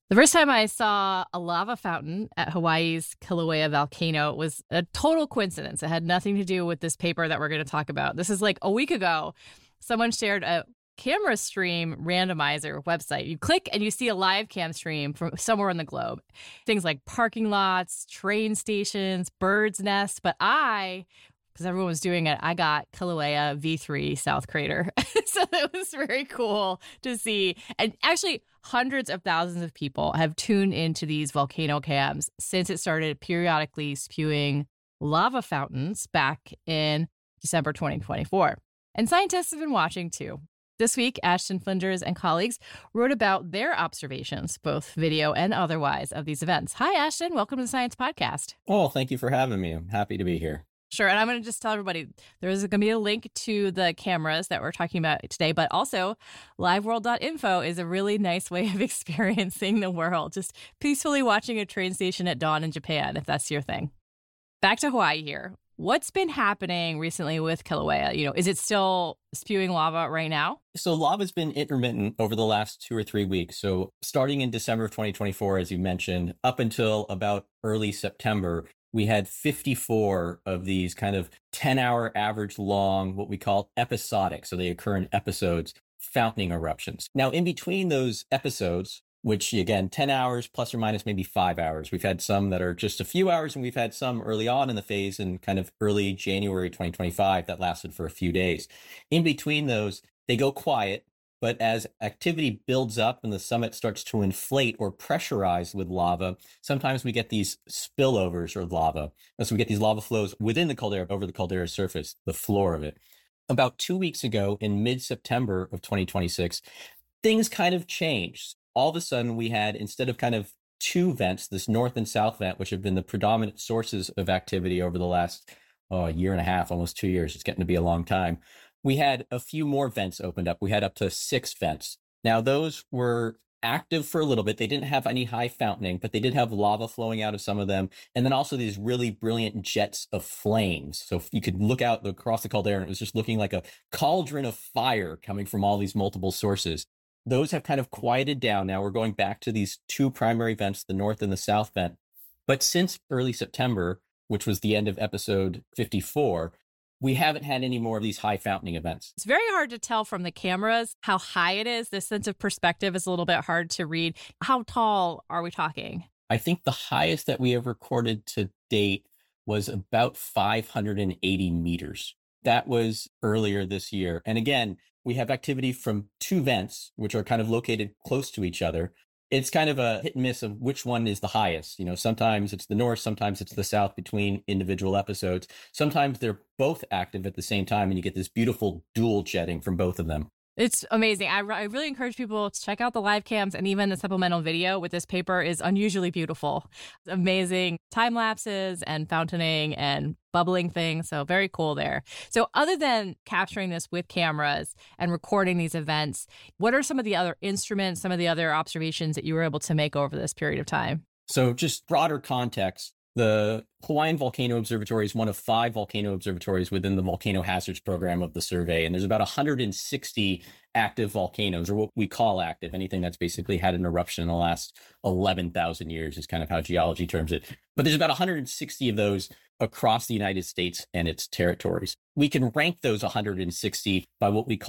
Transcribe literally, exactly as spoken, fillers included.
The first time I saw a lava fountain at Hawaii's Kilauea volcano was a total coincidence. It had nothing to do with this paper that we're going to talk about. This is like a week ago. Someone shared a camera stream randomizer website. You click and you see a live cam stream from somewhere on the globe. Things like parking lots, train stations, birds' nests. But I, because everyone was doing it, I got Kilauea V three South Crater. So it was very cool to see. And actually, hundreds of thousands of people have tuned into these volcano cams since it started periodically spewing lava fountains back in December twenty twenty-four. And scientists have been watching too. This week, Ashton Flinders and colleagues wrote about their observations, both video and otherwise, of these events. Hi, Ashton. Welcome to the Science Podcast. Oh, thank you for having me. I'm happy to be here. Sure. And I'm going to just tell everybody there's going to be a link to the cameras that we're talking about today, but also live world dot info is a really nice way of experiencing the world, just peacefully watching a train station at dawn in Japan, if that's your thing. Back to Hawaii here. What's been happening recently with Kilauea? You know, is it still spewing lava right now? So lava's been intermittent over the last two or three weeks. So starting in December of twenty twenty-four, as you mentioned, up until about early September, we had fifty-four of these kind of ten-hour average long, what we call episodic, so they occur in episodes, fountaining eruptions. Now, in between those episodes, which again, ten hours plus or minus maybe five hours. We've had some that are just a few hours, and we've had some early on in the phase in kind of early January twenty twenty-five that lasted for a few days. In between those, they go quiet, but as activity builds up and the summit starts to inflate or pressurize with lava, sometimes we get these spillovers or lava. And so we get these lava flows within the caldera, over the caldera surface, the floor of it. About two weeks ago, in mid-September of twenty twenty-six, things kind of changed. All of a sudden, we had, instead of kind of two vents, this north and south vent, which have been the predominant sources of activity over the last oh, year and a half, almost two years, it's getting to be a long time, we had a few more vents opened up. We had up to six vents. Now, those were active for a little bit. They didn't have any high fountaining, but they did have lava flowing out of some of them. And then also these really brilliant jets of flames. So you could look out across the caldera, and it was just looking like a cauldron of fire coming from all these multiple sources. Those have kind of quieted down now. We're going back to these two primary vents, the north and the south vent. But since early September, which was the end of episode fifty-four, we haven't had any more of these high fountaining events. It's very hard to tell from the cameras how high it is. This sense of perspective is a little bit hard to read. How tall are we talking? I think the highest that we have recorded to date was about five hundred eighty meters. That was earlier this year. And again, we have activity from two vents, which are kind of located close to each other. It's kind of a hit and miss of which one is the highest. You know, sometimes it's the north, sometimes it's the south between individual episodes. Sometimes they're both active at the same time, and you get this beautiful dual jetting from both of them. It's amazing. I, I really encourage people to check out the live cams, and even the supplemental video with this paper is unusually beautiful. Amazing time lapses and fountaining and bubbling things. So very cool there. So other than capturing this with cameras and recording these events, what are some of the other instruments, some of the other observations that you were able to make over this period of time? So just broader context. The Hawaiian Volcano Observatory is one of five volcano observatories within the Volcano Hazards Program of the survey. And there's about one hundred sixty active volcanoes, or what we call active. Anything that's basically had an eruption in the last eleven thousand years is kind of how geology terms it. But there's about one hundred sixty of those across the United States and its territories. We can rank those one hundred sixty by what we call